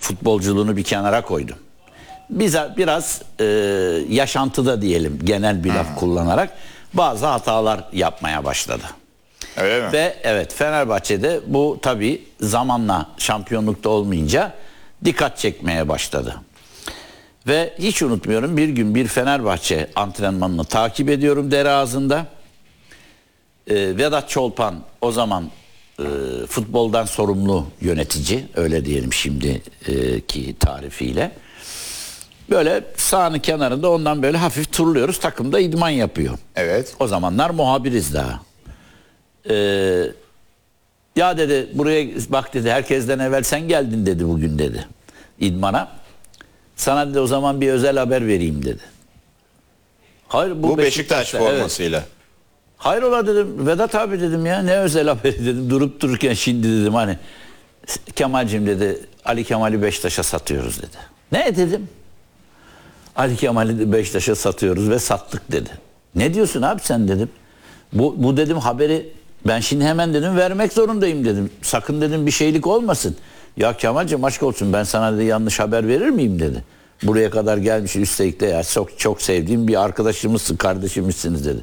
futbolculuğunu bir kenara koydum. Biraz yaşantıda diyelim, genel bir laf kullanarak bazı hatalar yapmaya başladı. Öyle mi? Ve evet, Fenerbahçe'de bu tabii zamanla, şampiyonlukta olmayınca dikkat çekmeye başladı. Ve hiç unutmuyorum, bir gün bir Fenerbahçe antrenmanını takip ediyorum dere ağzında. Vedat Çolpan o zaman futboldan sorumlu yönetici, öyle diyelim şimdiki tarifiyle. Böyle sahanın kenarında ondan böyle hafif turluyoruz. Takımda idman yapıyor. Evet. O zamanlar muhabiriz daha. Ya dedi, buraya bak dedi, herkesten evvel sen geldin dedi bugün dedi idmana. Sana dedi o zaman bir özel haber vereyim dedi. Hayır, Bu Beşiktaş formasıyla. Evet. Hayrola dedim, Vedat abi dedim, ya ne özel haberi dedim, durup dururken şimdi dedim, hani Kemal'cim dedi, Ali Kemal'i Beşiktaş'a satıyoruz dedi. Ne dedim? Ali Kemal'i Beşiktaş'a satıyoruz ve sattık dedi. Ne diyorsun abi sen dedim. Bu dedim haberi ben şimdi hemen dedim vermek zorundayım dedim. Sakın dedim bir şeylik olmasın. Ya Kemal'cim aşk olsun, ben sana dedi yanlış haber verir miyim dedi. Buraya kadar gelmiş, üstelik de ya çok sevdiğim bir arkadaşımızsın, kardeşimizsiniz dedi.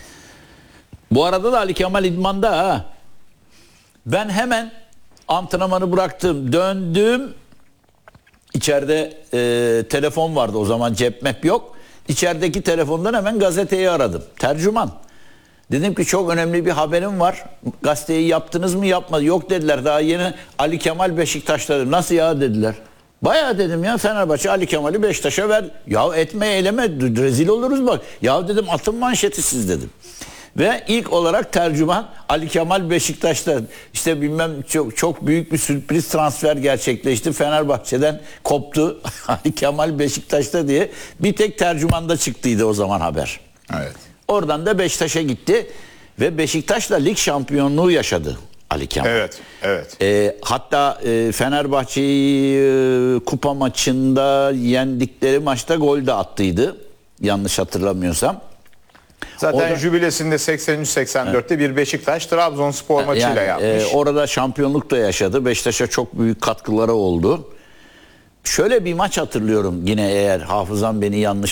Bu arada da Ali Kemal idmanda ha. Ben hemen antrenmanı bıraktım, döndüm. İçeride telefon vardı o zaman, cep map yok. İçerideki telefondan hemen gazeteyi aradım. Tercüman. Dedim ki çok önemli bir haberim var. Gazeteyi yaptınız mı, yapmadı? Yok dediler, daha yeni Ali Kemal Beşiktaş'ta dedim. Nasıl ya dediler. Bayağı dedim ya, Fenerbahçe Ali Kemal'i Beşiktaş'a ver. Ya etme eyleme, rezil oluruz bak. Ya dedim atın manşeti siz dedim. Ve ilk olarak tercüman Ali Kemal Beşiktaş'ta, işte bilmem çok büyük bir sürpriz transfer gerçekleşti. Fenerbahçe'den koptu Ali Kemal Beşiktaş'ta diye bir tek tercümanda çıktıydı o zaman haber. Evet. Oradan da Beşiktaş'a gitti ve Beşiktaş'la lig şampiyonluğu yaşadı Ali Kemal. Evet, evet. Hatta Fenerbahçe'yi kupa maçında yendikleri maçta gol de attıydı. Yanlış hatırlamıyorsam. Zaten jübilesinde 83-84'te bir Beşiktaş Trabzonspor maçıyla yapmış. Orada şampiyonluk da yaşadı. Beşiktaş'a çok büyük katkıları oldu. Şöyle bir maç hatırlıyorum yine, eğer hafızam beni yanlış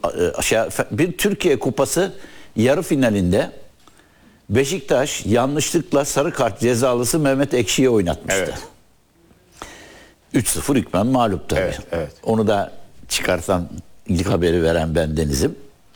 bir Türkiye Kupası yarı finalinde Beşiktaş yanlışlıkla sarı kart cezalısı Mehmet Ekşi'yi oynatmıştı. Evet. 3-0 hükmen mağlup tabii. Evet, evet. Onu da çıkartan, ilk haberi veren bendenizim.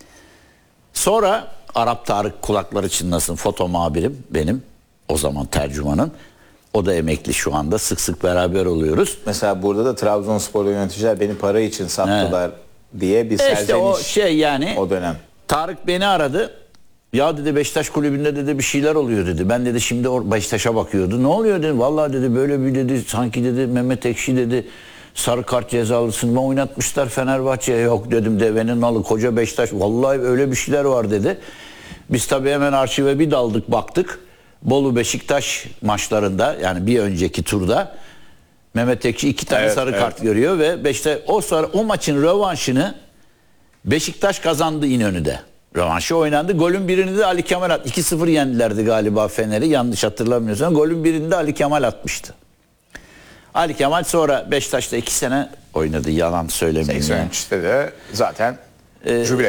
Sonra Arap Tarık kulakları çınlasın, foto muhabirim benim, o zaman tercümanın. O da emekli şu anda, sık sık beraber oluyoruz. Mesela burada da Trabzonspor yöneticiler beni para için sattılar diye bir serzeniş. İşte o şey yani, o dönem. Tarık beni aradı. Ya dedi, Beşiktaş kulübünde dedi bir şeyler oluyor dedi. Ben dedi şimdi Beşiktaş'a bakıyordu. Ne oluyor dedi. Vallahi dedi böyle bir dedi, sanki dedi Mehmet Ekşi dedi sarı kart cezalısını oynatmışlar Fenerbahçe'ye. Yok dedim, devenin nalı koca Beşiktaş. Vallahi öyle bir şeyler var dedi. Biz tabii hemen arşive bir daldık, baktık. Bolu Beşiktaş maçlarında, yani bir önceki turda Mehmet Ekşi 2 tane sarı kart görüyor ve Beşiktaş o maçın rövanşını Beşiktaş kazandı İnönü'de. Rövanşı oynandı. Golün birini de Ali Kemal attı. 2-0 yendilerdi galiba Fener'i, yanlış hatırlamıyorsam. Golün birini de Ali Kemal atmıştı. Ali Kemal sonra Beşiktaş'ta 2 sene oynadı, yalan söylemeyeyim. 83'te de zaten jübile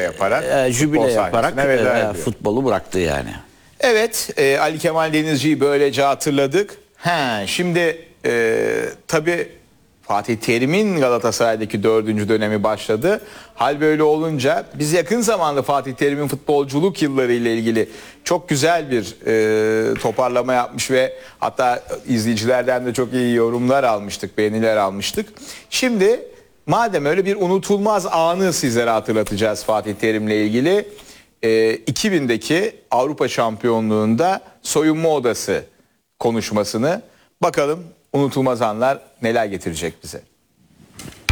yaparak futbolu bıraktı yani. Evet, Ali Kemal Denizci'yi böylece hatırladık. Şimdi tabii Fatih Terim'in Galatasaray'daki 4. dönemi başladı. Hal böyle olunca biz yakın zamanda Fatih Terim'in futbolculuk yılları ile ilgili çok güzel bir toparlama yapmış ve hatta izleyicilerden de çok iyi yorumlar almıştık, beğeniler almıştık. Şimdi madem öyle, bir unutulmaz anı sizlere hatırlatacağız Fatih Terim'le ilgili. 2000'deki Avrupa Şampiyonluğu'nda soyunma odası konuşmasını, bakalım unutulmaz anlar neler getirecek bize.